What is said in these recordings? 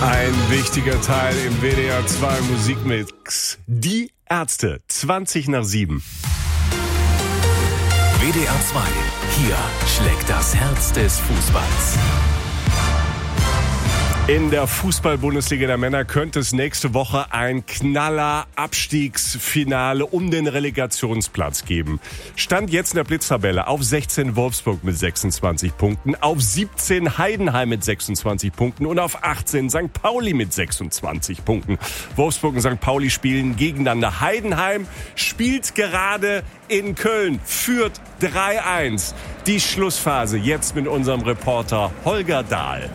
Ein wichtiger Teil im WDR 2 Musikmix. Die Ärzte, 7:20. WDR 2, hier schlägt das Herz des Fußballs. In der Fußball-Bundesliga der Männer könnte es nächste Woche ein Knaller-Abstiegsfinale um den Relegationsplatz geben. Stand jetzt in der Blitztabelle auf 16 Wolfsburg mit 26 Punkten, auf 17 Heidenheim mit 26 Punkten und auf 18 St. Pauli mit 26 Punkten. Wolfsburg und St. Pauli spielen gegeneinander. Heidenheim spielt gerade in Köln, führt 3-1. Die Schlussphase jetzt mit unserem Reporter Holger Dahl.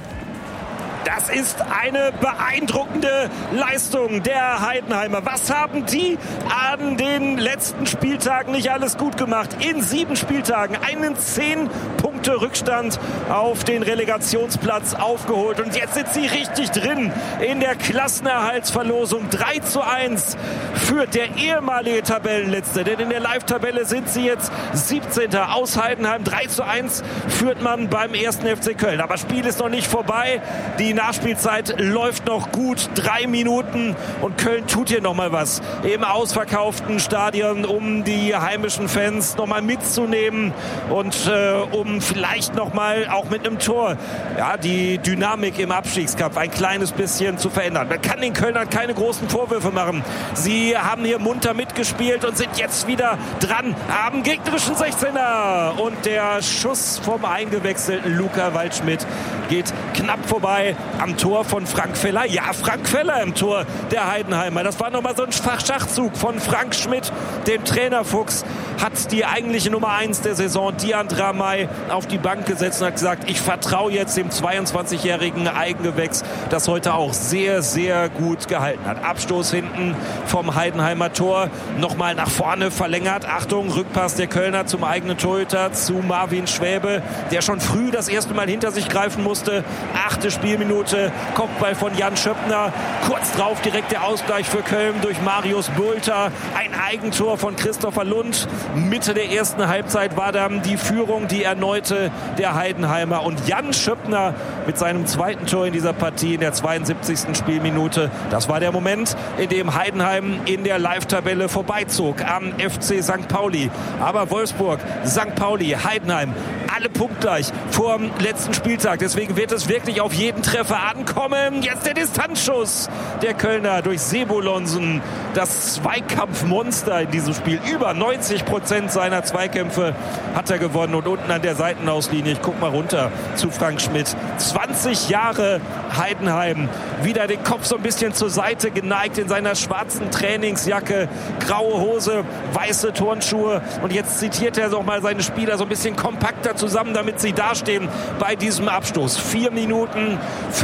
Das ist eine beeindruckende Leistung der Heidenheimer. Was haben die an den letzten Spieltagen nicht alles gut gemacht? In 7 Spieltagen einen 10-Punkte-Rückstand auf den Relegationsplatz aufgeholt. Und jetzt sind sie richtig drin in der Klassenerhaltsverlosung. 3:1 führt der ehemalige Tabellenletzte. Denn in der Live-Tabelle sind sie jetzt 17. aus Heidenheim. 3:1 führt man beim 1. FC Köln. Aber das Spiel ist noch nicht vorbei. Die Nachspielzeit läuft noch gut, 3 Minuten und Köln tut hier nochmal was im ausverkauften Stadion, um die heimischen Fans nochmal mitzunehmen und um vielleicht nochmal auch mit einem Tor die Dynamik im Abstiegskampf ein kleines bisschen zu verändern. Man kann den Kölnern keine großen Vorwürfe machen. Sie haben hier munter mitgespielt und sind jetzt wieder dran am gegnerischen 16er und der Schuss vom eingewechselten Luca Waldschmidt geht knapp vorbei am Tor von Frank Feller. Ja, Frank Feller im Tor der Heidenheimer. Das war nochmal so ein Schachzug von Frank Schmidt, dem Trainerfuchs, hat die eigentliche Nummer 1 der Saison, Diandra May, auf die Bank gesetzt und hat gesagt, ich vertraue jetzt dem 22-jährigen Eigengewächs, das heute auch sehr, sehr gut gehalten hat. Abstoß hinten vom Heidenheimer Tor, nochmal nach vorne verlängert. Achtung, Rückpass der Kölner zum eigenen Torhüter, zu Marvin Schwäbe, der schon früh das erste Mal hinter sich greifen musste. 8. Spielminute, Kopfball von Jan Schöppner. Kurz drauf direkt der Ausgleich für Köln durch Marius Bulter. Ein Eigentor von Christopher Lund. Mitte der ersten Halbzeit war dann die Führung, die erneute der Heidenheimer. Und Jan Schöppner mit seinem zweiten Tor in dieser Partie in der 72. Spielminute. Das war der Moment, in dem Heidenheim in der Live-Tabelle vorbeizog am FC St. Pauli. Aber Wolfsburg, St. Pauli, Heidenheim, alle punktgleich vor dem letzten Spieltag. Deswegen wird es wirklich auf jeden Treffer ankommen. Jetzt der Distanzschuss der Kölner durch Sebolonsen. Das Zweikampfmonster in diesem Spiel. Über 90% seiner Zweikämpfe hat er gewonnen. Und unten an der Seitenauslinie, ich guck mal runter zu Frank Schmidt. 20 Jahre Heidenheim. Wieder den Kopf so ein bisschen zur Seite geneigt in seiner schwarzen Trainingsjacke. Graue Hose, weiße Turnschuhe. Und jetzt zitiert er noch mal seine Spieler so ein bisschen kompakter zusammen, damit sie dastehen bei diesem Abstoß. 4 Minuten,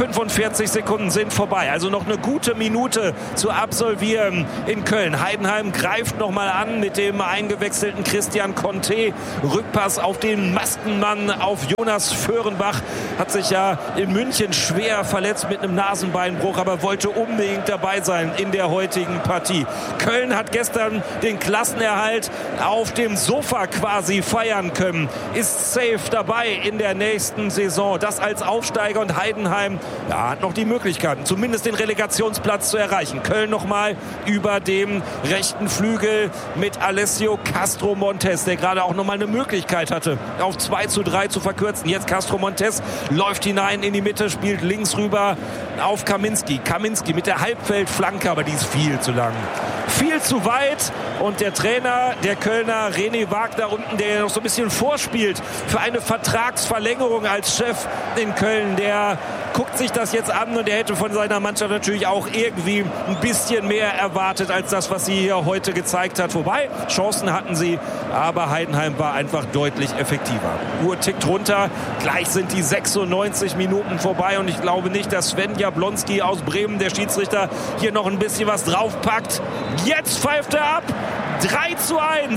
45 Sekunden sind vorbei. Also noch eine gute Minute zu absolvieren in Köln. Heidenheim greift nochmal an mit dem eingewechselten Christian Conte. Rückpass auf den Maskenmann, auf Jonas Föhrenbach. Hat sich ja in München schwer verletzt mit einem Nasenbeinbruch, aber wollte unbedingt dabei sein in der heutigen Partie. Köln hat gestern den Klassenerhalt auf dem Sofa quasi feiern können. Ist safe dabei in der nächsten Saison. Das als Aufsteiger und Heidenheim hat noch die Möglichkeiten, zumindest den Relegationsplatz zu erreichen. Köln nochmal über dem rechten Flügel mit Alessio Castro Montes, der gerade auch nochmal eine Möglichkeit hatte, auf 2:3 zu verkürzen. Jetzt Castro Montes läuft hinein in die Mitte, spielt links rüber auf Kaminski. Kaminski mit der Halbfeldflanke, aber die ist viel zu lang. Viel zu weit und der Trainer der Kölner, René Wagner unten, der noch so ein bisschen vorspielt für eine Vertragsverlängerung als Chef in Köln, der guckt sich das jetzt an und er hätte von seiner Mannschaft natürlich auch irgendwie ein bisschen mehr erwartet als das, was sie hier heute gezeigt hat. Wobei, Chancen hatten sie, aber Heidenheim war einfach deutlich effektiver. Uhr tickt runter, gleich sind die 96 Minuten vorbei und ich glaube nicht, dass Sven Jablonski aus Bremen, der Schiedsrichter, hier noch ein bisschen was draufpackt. Jetzt pfeift er ab. 3:1.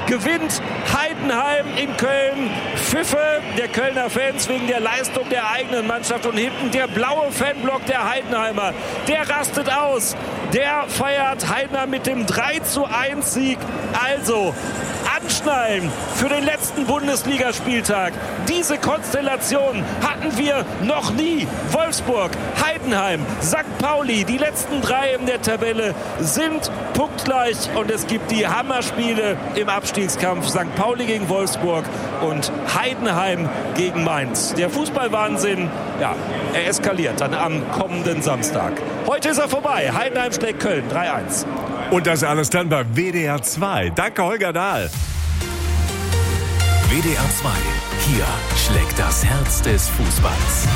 gewinnt Heidenheim in Köln. Pfiffe der Kölner Fans wegen der Leistung der eigenen Mannschaft und hinten der blaue Fanblock der Heidenheimer. Der rastet aus. Der feiert Heidenheim mit dem 3:1-Sieg. Also anschnallen für den letzten Bundesligaspieltag. Diese Konstellation hatten wir noch nie. Wolfsburg, Heidenheim, St. Pauli, die letzten 3 in der Tabelle sind punktgleich und es gibt die Hammerspiele im Abstiegskampf. St. Pauli gegen Wolfsburg und Heidenheim gegen Mainz. Der Fußballwahnsinn, ja, er eskaliert dann am kommenden Samstag. Heute ist er vorbei. Heidenheim schlägt Köln 3:1. Und das alles dann bei WDR 2. Danke, Holger Dahl. WDR 2. Hier schlägt das Herz des Fußballs.